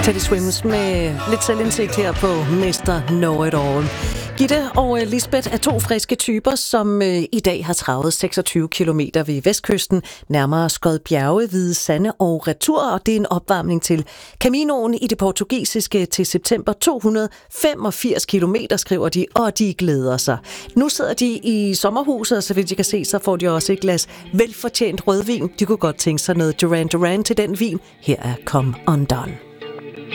Teddy Swims med lidt selvindsigt her på Mr. Know It All. Gitte og Lisbeth er to friske typer, som i dag har travet 26 kilometer ved vestkysten, nærmere Skodbjerge, Hvide Sande og retur, og det er en opvarmning til Caminoen i det portugisiske til september. 285 kilometer, skriver de, og de glæder sig. Nu sidder de i sommerhuset, og så vidt I kan se, så får de også et glas velfortjent rødvin. De kunne godt tænke sig noget Duran Duran til den vin. Her er Come Undone.